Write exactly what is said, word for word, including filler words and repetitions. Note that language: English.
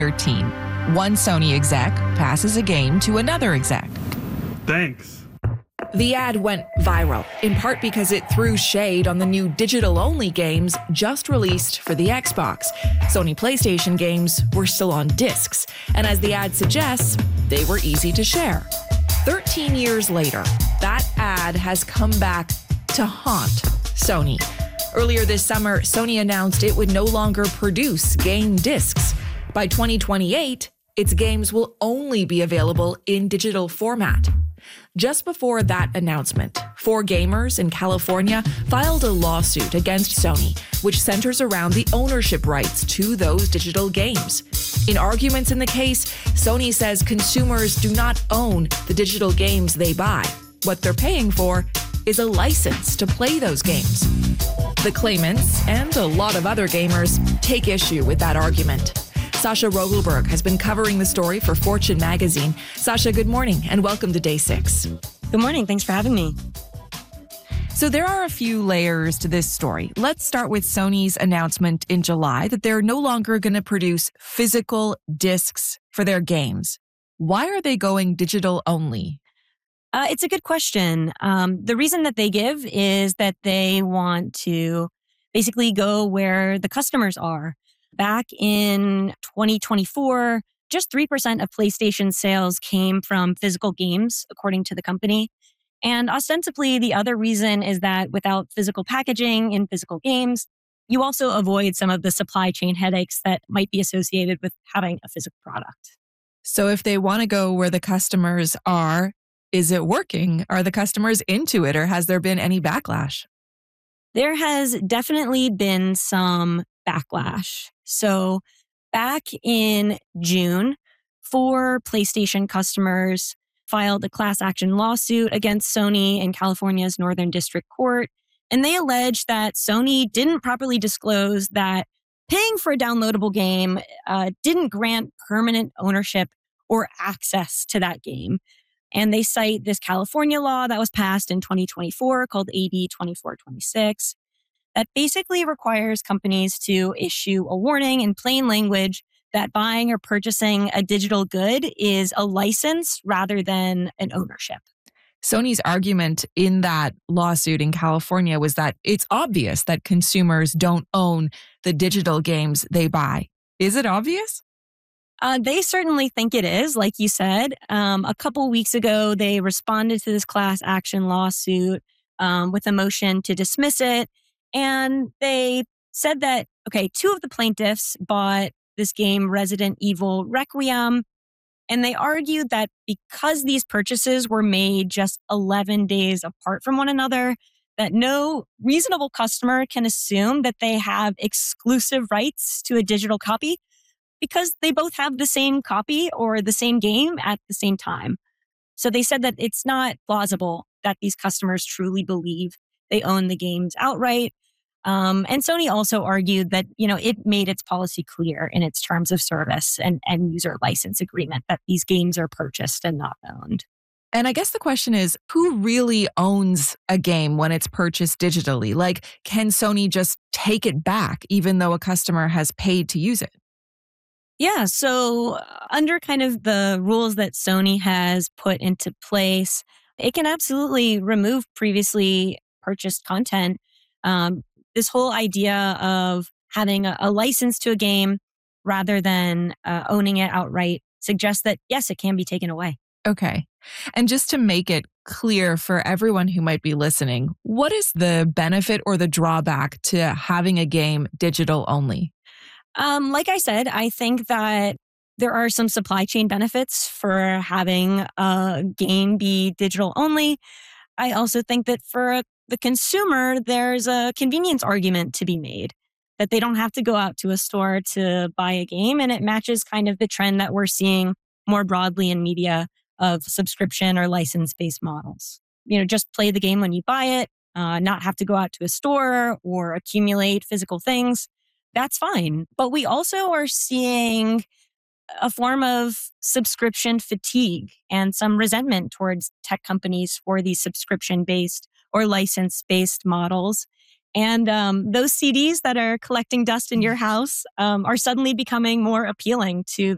thirteen. One Sony exec passes a game to another exec. Thanks. The ad went viral, in part because it threw shade on the new digital-only games just released for the Xbox. Sony PlayStation games were still on discs, and as the ad suggests, they were easy to share. thirteen years later, that ad has come back to haunt Sony. Earlier this summer, Sony announced it would no longer produce game discs. By twenty twenty-eight, its games will only be available in digital format. Just before that announcement, four gamers in California filed a lawsuit against Sony, which centers around the ownership rights to those digital games. In arguments in the case, Sony says consumers do not own the digital games they buy. What they're paying for is a license to play those games. The claimants, and a lot of other gamers, take issue with that argument. Sasha Rogelberg has been covering the story for Fortune magazine. Sasha, good morning and welcome to Day six. Good morning. Thanks for having me. So there are a few layers to this story. Let's start with Sony's announcement in July that they're no longer going to produce physical discs for their games. Why are they going digital only? Uh, it's a good question. Um, the reason that they give is that they want to basically go where the customers are. Back in twenty twenty-four, just three percent of PlayStation sales came from physical games, according to the company. And ostensibly, the other reason is that without physical packaging in physical games, you also avoid some of the supply chain headaches that might be associated with having a physical product. So if they want to go where the customers are, is it working? Are the customers into it, or has there been any backlash? There has definitely been some backlash. So back in June, four PlayStation customers filed a class action lawsuit against Sony in California's Northern District Court, and they alleged that Sony didn't properly disclose that paying for a downloadable game uh, didn't grant permanent ownership or access to that game. And they cite this California law that was passed in twenty twenty-four called A B twenty-four twenty-six that basically requires companies to issue a warning in plain language that buying or purchasing a digital good is a license rather than an ownership. Sony's argument in that lawsuit in California was that it's obvious that consumers don't own the digital games they buy. Is it obvious? Uh, they certainly think it is, like you said. Um, a couple weeks ago, they responded to this class action lawsuit um, with a motion to dismiss it. And they said that, okay, two of the plaintiffs bought this game, Resident Evil Requiem, and they argued that because these purchases were made just eleven days apart from one another, that no reasonable customer can assume that they have exclusive rights to a digital copy because they both have the same copy or the same game at the same time. So they said that it's not plausible that these customers truly believe they own the games outright. Um, and Sony also argued that, you know, it made its policy clear in its terms of service and, and user license agreement that these games are purchased and not owned. And I guess the question is, who really owns a game when it's purchased digitally? Like, can Sony just take it back even though a customer has paid to use it? Yeah, so under kind of the rules that Sony has put into place, it can absolutely remove previously purchased content. Um, this whole idea of having a, a license to a game rather than uh, owning it outright suggests that, yes, it can be taken away. Okay. And just to make it clear for everyone who might be listening, what is the benefit or the drawback to having a game digital only? Um, like I said, I think that there are some supply chain benefits for having a game be digital only. I also think that for the consumer, there's a convenience argument to be made that they don't have to go out to a store to buy a game. And it matches kind of the trend that we're seeing more broadly in media of subscription or license-based models. You know, just play the game when you buy it, uh, not have to go out to a store or accumulate physical things. That's fine. But we also are seeing a form of subscription fatigue and some resentment towards tech companies for these subscription-based or license-based models. And um, those C Ds that are collecting dust in your house um, are suddenly becoming more appealing to